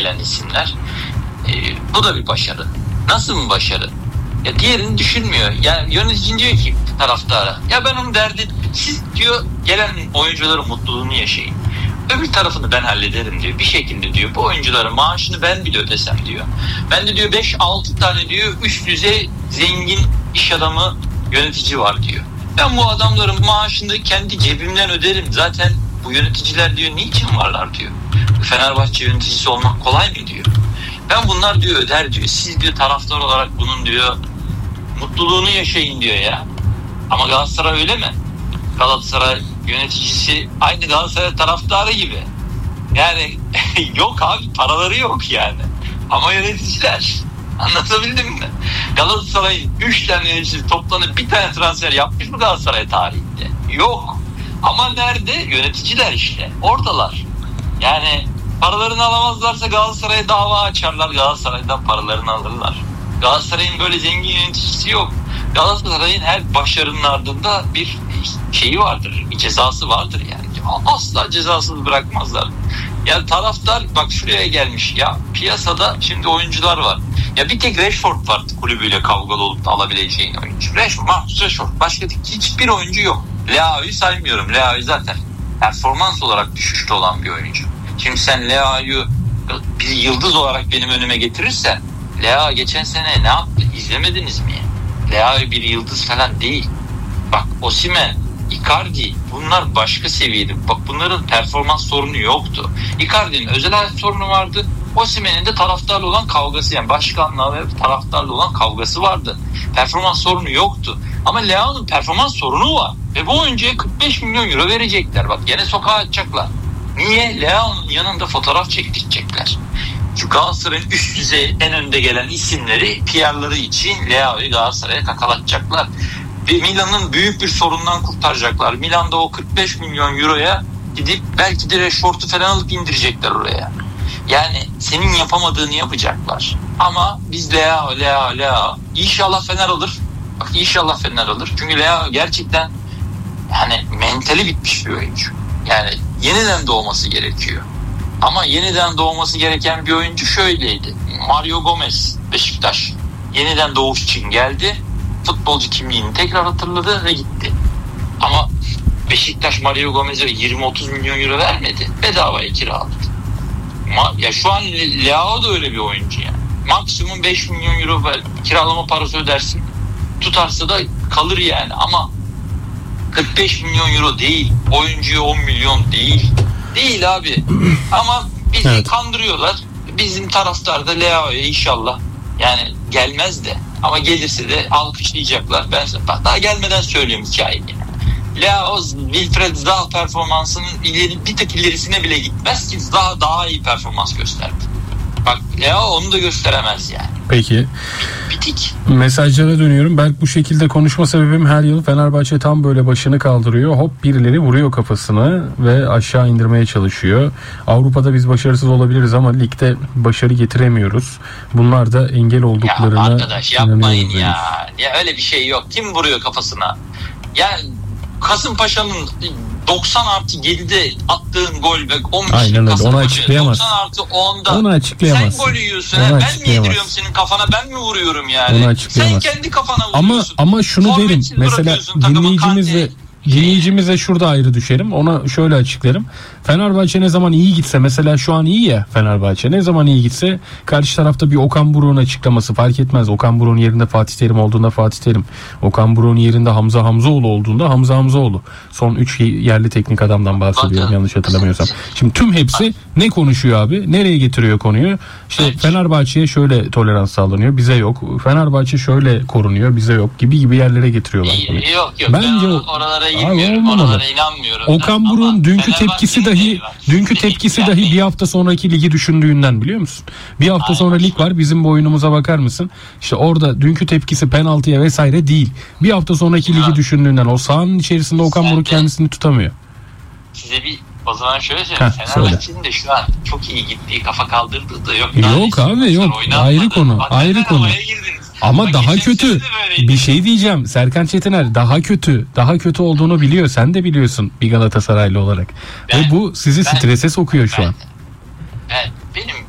gelen isimler. Bu da bir başarı. Nasıl bir başarı? Ya diğerini düşünmüyor. Yani yönetici diyor ki taraftara, ya ben onun derdi, siz diyor gelen oyuncuların mutluluğunu yaşayın. Öbür tarafını ben hallederim diyor. Bir şekilde diyor bu oyuncuların maaşını ben bile ödesem diyor. Ben de diyor 5-6 tane diyor üst düzey zengin iş adamı yönetici var diyor. Ben bu adamların maaşını kendi cebimden öderim. Zaten bu yöneticiler diyor niçin varlar diyor. Fenerbahçe yöneticisi olmak kolay mı diyor. Ben bunlar diyor öder diyor. Siz diyor taraftar olarak bunun diyor mutluluğunu yaşayın diyor ya. Ama Galatasaray öyle mi? Galatasaray yöneticisi aynı Galatasaray taraftarı gibi. Yani yok abi, paraları yok yani. Ama yöneticiler, anlatabildim mi? Galatasaray'ın 3 tane yöneticisi toplanıp bir tane transfer yapmış mı Galatasaray tarihinde? Yok. Ama nerede? Yöneticiler işte. Oradalar. Yani paralarını alamazlarsa Galatasaray'a dava açarlar. Galatasaray'dan paralarını alırlar. Galatasaray'ın böyle zengin yöneticisi yok. Galatasaray'ın her başarının ardında bir şeyi vardır. Bir cezası vardır yani. Asla cezasız bırakmazlar. Yani taraftar bak şuraya gelmiş ya, piyasada şimdi oyuncular var. Ya bir tek Rashford var kulübüyle kavgalı olup da alabileceğin oyuncu. Rashford. Başka hiçbir oyuncu yok. Leao'yu saymıyorum. Leo zaten performans olarak düşüşte olan bir oyuncu. Şimdi sen Leao'yu bir yıldız olarak benim önüme getirirsen, Leo geçen sene ne yaptı? İzlemediniz mi? Leo bir yıldız falan değil. Bak Osimhen, Icardi, bunlar başka seviyede. Bak bunların performans sorunu yoktu. Icardi'nin özel hayat sorunu vardı. Osimhen'in de taraftarla olan kavgası, yani başkanla ve taraftarla olan kavgası vardı. Performans sorunu yoktu. Ama Leao'nun performans sorunu var. Ve bu oyuncuya 45 milyon euro verecekler. Bak gene sokağa atacaklar. Niye? Leao'nun yanında fotoğraf çektirecekler. Çünkü Galatasaray'ın üst düzey en önde gelen isimleri PR'ları için Leao'yu Galatasaray'a kakalatacaklar. Ve Milan'ın büyük bir sorundan kurtaracaklar. Milan'da o 45 milyon euroya gidip belki de Rashford'u falan alıp indirecekler oraya. Yani senin yapamadığını yapacaklar. Ama biz Leo. İnşallah Fener alır. Bak inşallah Fener alır. Çünkü Leo gerçekten yani mentali bitmiş bir oyuncu. Yani yeniden doğması gerekiyor. Ama yeniden doğması gereken bir oyuncu şöyleydi. Mario Gomez, Beşiktaş. Yeniden doğuş için geldi. Futbolcu kimliğini tekrar hatırladı ve gitti. Ama Beşiktaş Mario Gomez'e 20-30 milyon euro vermedi. Bedavaya kiraladı. Ya şu an Leao da öyle bir oyuncu yani. Maksimum 5 milyon euro kiralama parası ödersin. Tutarsa da kalır yani. Ama 45 milyon euro değil. Oyuncuya 10 milyon değil. Değil abi. Ama bizi evet, kandırıyorlar. Bizim taraftar da Leao'ya inşallah yani gelmez de. Ama gelirse de alkışlayacaklar. Ben daha gelmeden söylüyorum hikayeyi. Leo, Wilfried Zaha performansının bir tık ilerisine bile gitmez ki daha iyi performans gösterdi. Bak Leo onu da gösteremez yani. Peki. Bitik. Mesajlara dönüyorum. Belki bu şekilde konuşma sebebim her yıl Fenerbahçe tam böyle başını kaldırıyor. Hop birileri vuruyor kafasını ve aşağı indirmeye çalışıyor. Avrupa'da biz başarısız olabiliriz ama ligde başarı getiremiyoruz. Bunlar da engel olduklarına ya arkadaş yapmayın ya. Ya öyle bir şey yok. Kim vuruyor kafasına? Ya Kasımpaşa'nın 90+7'de attığın gol ve 15 aynen öyle. Onu açıklayamaz. 90+10'da onu açıklayamaz. Sen gol yiyorsun. Ben mi yediriyorum senin kafana? Ben mi vuruyorum yani? Onu açıklayamaz. Sen kendi kafana vuruyorsun. Ama şunu derim. Mesela dinleyicimizle şurada ayrı düşerim. Ona şöyle açıklarım. Fenerbahçe ne zaman iyi gitse, mesela şu an iyi ya Fenerbahçe, ne zaman iyi gitse karşı tarafta bir Okan Buruk'un açıklaması fark etmez. Okan Buruk'un yerinde Fatih Terim olduğunda Fatih Terim, Okan Buruk'un yerinde Hamza Hamzoğlu olduğunda Hamza Hamzoğlu. Son 3 yerli teknik adamdan bahsediyorum yanlış hatırlamıyorsam. Şimdi tüm hepsi ne konuşuyor abi? Nereye getiriyor konuyu? İşte Fenerbahçe'ye şöyle tolerans sağlanıyor, bize yok. Fenerbahçe şöyle korunuyor, bize yok gibi yerlere getiriyorlar konuyu. Yok. Bence oralara girmiyorum. Oralara inanmıyorum. Okan Buruk'un dünkü tepkisi dahi bir hafta sonraki ligi düşündüğünden, biliyor musun? Bir hafta sonra lig var, bizim bu oyunumuza bakar mısın? İşte orada dünkü tepkisi penaltıya vesaire değil. Bir hafta sonraki ligi düşündüğünden, o sahanın içerisinde Okan Buruk kendisini tutamıyor. Size o zaman şöyle söyleyeyim. Fenerbahçe'nin de şu an çok iyi gittiği, kafa kaldırdığı da yok. Yok abi yok. Ayrı konu. Ama daha kötü. Bir şey diyeceğim. Serkan Çetiner daha kötü olduğunu biliyor. Sen de biliyorsun bir Galatasaraylı olarak. Ve bu sizi strese sokuyor şu an. Benim